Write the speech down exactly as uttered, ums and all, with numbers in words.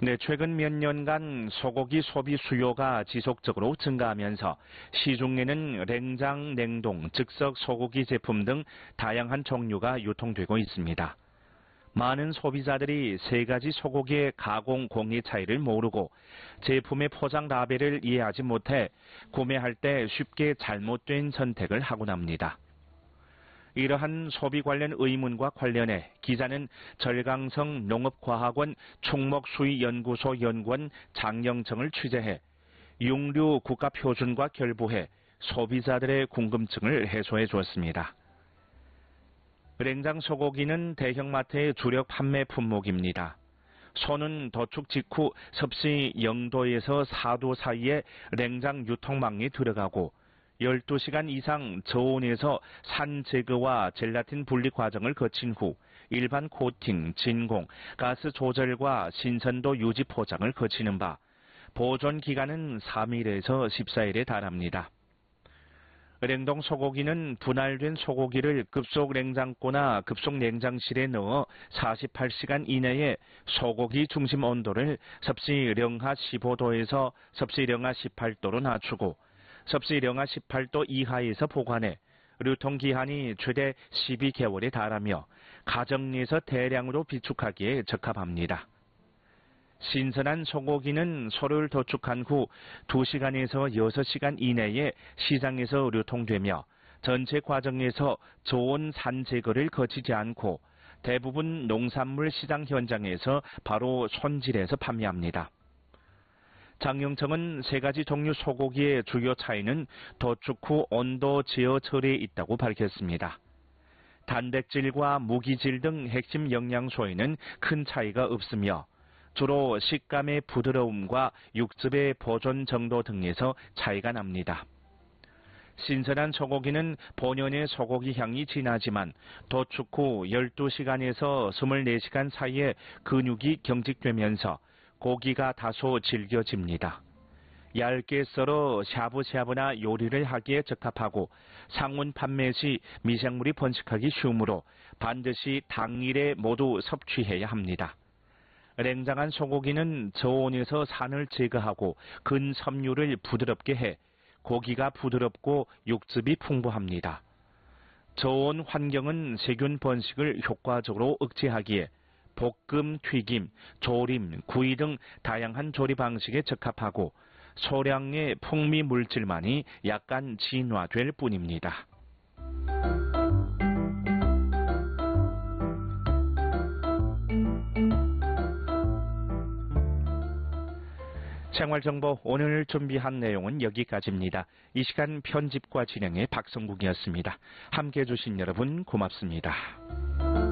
네, 최근 몇 년간 소고기 소비 수요가 지속적으로 증가하면서 시중에는 냉장, 냉동, 즉석 소고기 제품 등 다양한 종류가 유통되고 있습니다. 많은 소비자들이 세 가지 소고기의 가공 공리 차이를 모르고 제품의 포장 라벨을 이해하지 못해 구매할 때 쉽게 잘못된 선택을 하곤 합니다. 이러한 소비 관련 의문과 관련해 기자는 절강성 농업과학원 충목수의연구소 연구원 장영정을 취재해 육류 국가표준과 결부해 소비자들의 궁금증을 해소해 주었습니다. 냉장 소고기는 대형마트의 주력 판매 품목입니다. 소는 도축 직후 섭씨 영도에서 사도 사이에 냉장 유통망에 들어가고 열두 시간 이상 저온에서 산 제거와 젤라틴 분리 과정을 거친 후 일반 코팅, 진공, 가스 조절과 신선도 유지 포장을 거치는 바 보존 기간은 삼 일에서 십사 일에 달합니다. 냉동 소고기는 분할된 소고기를 급속 냉장고나 급속 냉장실에 넣어 사십팔 시간 이내에 소고기 중심 온도를 섭씨 영하 십오 도에서 섭씨 영하 십팔 도로 낮추고 섭씨 영하 십팔 도 이하에서 보관해 유통기한이 최대 십이 개월에 달하며 가정 내에서 대량으로 비축하기에 적합합니다. 신선한 소고기는 소를 도축한 후 두 시간에서 여섯 시간 이내에 시장에서 유통되며 전체 과정에서 저온 산 제거를 거치지 않고 대부분 농산물 시장 현장에서 바로 손질해서 판매합니다. 장영정은 세 가지 종류 소고기의 주요 차이는 도축 후 온도 제어 처리에 있다고 밝혔습니다. 단백질과 무기질 등 핵심 영양소에는 큰 차이가 없으며 주로 식감의 부드러움과 육즙의 보존 정도 등에서 차이가 납니다. 신선한 소고기는 본연의 소고기 향이 진하지만 도축 후 열두 시간에서 이십사 시간 사이에 근육이 경직되면서 고기가 다소 질겨집니다. 얇게 썰어 샤브샤브나 요리를 하기에 적합하고 상온 판매 시 미생물이 번식하기 쉬우므로 반드시 당일에 모두 섭취해야 합니다. 냉장한 소고기는 저온에서 산을 제거하고 근섬유를 부드럽게 해 고기가 부드럽고 육즙이 풍부합니다. 저온 환경은 세균 번식을 효과적으로 억제하기에 볶음, 튀김, 조림, 구이 등 다양한 조리 방식에 적합하고 소량의 풍미 물질만이 약간 진화될 뿐입니다. 생활정보 오늘 준비한 내용은 여기까지입니다. 이 시간 편집과 진행의 박성국이었습니다. 함께해 주신 여러분 고맙습니다.